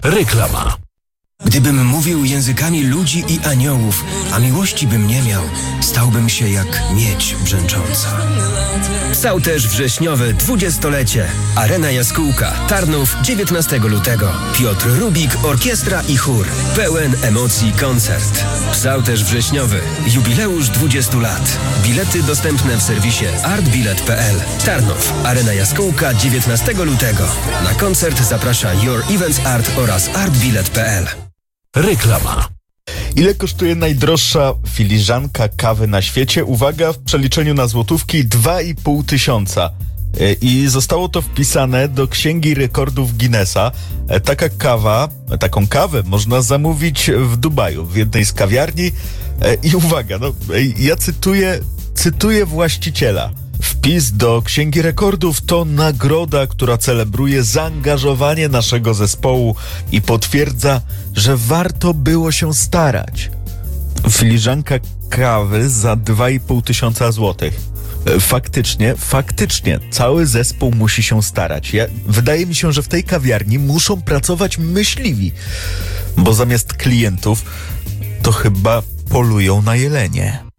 Reklama. Gdybym mówił językami ludzi i aniołów, a miłości bym nie miał, stałbym się jak miedź brzęcząca. Psałterz wrześniowy 20-lecie. Arena Jaskółka, Tarnów, 19 lutego. Piotr Rubik, orkiestra i chór. Pełen emocji koncert. Psałterz wrześniowy. Jubileusz 20 lat. Bilety dostępne w serwisie artbilet.pl. Tarnów, Arena Jaskółka, 19 lutego. Na koncert zaprasza Your Events Art oraz artbilet.pl. Reklama. Ile kosztuje najdroższa filiżanka kawy na świecie? Uwaga, w przeliczeniu na złotówki 2,5 tysiąca. I zostało to wpisane do Księgi Rekordów Guinnessa. Taką kawę można zamówić w Dubaju, w jednej z kawiarni. I uwaga, ja cytuję właściciela. Wpis do Księgi Rekordów to nagroda, która celebruje zaangażowanie naszego zespołu i potwierdza, że warto było się starać. Filiżanka kawy za 2,5 tysiąca złotych. Faktycznie, cały zespół musi się starać. Wydaje mi się, że w tej kawiarni muszą pracować myśliwi, bo zamiast klientów to chyba polują na jelenie.